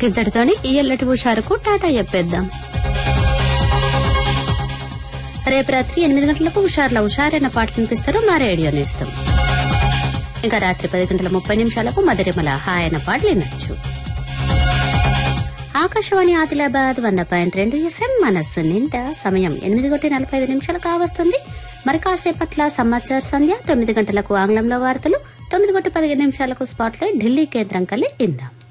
ఇంతటితోని ఈ ఎల్లటి హుషారుకు టాటా చెప్పేద్దాం. రేపు రాత్రి 8 గంటలకు హుషారైన పాటలు వినిపిస్తారు మా రేడియో నేస్తం. ఇంకా రాత్రి 10:30 మధురిమల హాయన పాటలు వినొచ్చు. ఆకాశవాణి ఆదిలాబాద్ 100.2 FM మనస్సు నిండా. సమయం 8:45 కావస్తుంది. మరి కాసేపట్ల సమాచార సంధ్య, 9 గంటలకు ఆంగ్లంలో వార్తలు, 9:15 స్పాట్ లో ఢిల్లీ కేంద్రం కలిగి ఇందాం.